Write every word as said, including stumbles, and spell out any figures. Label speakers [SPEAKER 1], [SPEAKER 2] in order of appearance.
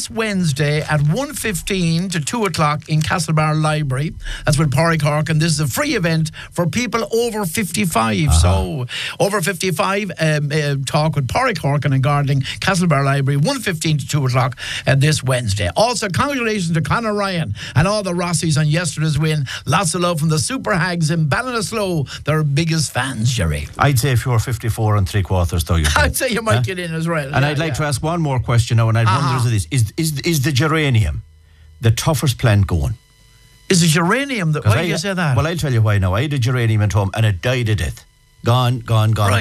[SPEAKER 1] this Wednesday at one fifteen to two o'clock in Castlebar Library. That's with Pádraig Cork, and this is a free event for people over fifty-five. Uh-huh. So, over fifty-five, um, uh, talk with Pádraig Cork and Gardening, Castlebar Library, one fifteen to two o'clock uh, this Wednesday. Also, congratulations to Conor Ryan and all the Rossies on yesterday's win. Lots of love from the Super Hags in Ballinasloe. Their biggest fans, Jerry.
[SPEAKER 2] I'd say if you're fifty-four and three quarters, though, you
[SPEAKER 1] I'd say you might huh? get in as well.
[SPEAKER 2] And
[SPEAKER 1] yeah,
[SPEAKER 2] I'd like
[SPEAKER 1] yeah.
[SPEAKER 2] to ask one more question now, and I'd uh-huh. wonder this: is is is the geranium the toughest plant going?
[SPEAKER 1] Is it geranium? That, why I, do you say that?
[SPEAKER 2] Well, I'll tell you why now. I had a geranium at home, and it died of death. Gone, gone, gone.
[SPEAKER 1] Right.